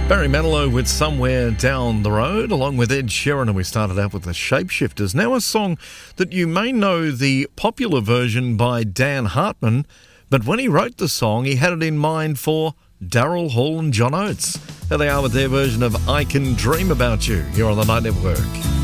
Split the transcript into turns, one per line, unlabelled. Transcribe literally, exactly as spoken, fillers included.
Barry Manilow with Somewhere Down the Road, along with Ed Sheeran, and we started out with the Shapeshifters. Now a song that you may know the popular version by Dan Hartman, but when he wrote the song, he had it in mind for Daryl Hall and John Oates. There they are with their version of I Can Dream About You, here on the Night Network.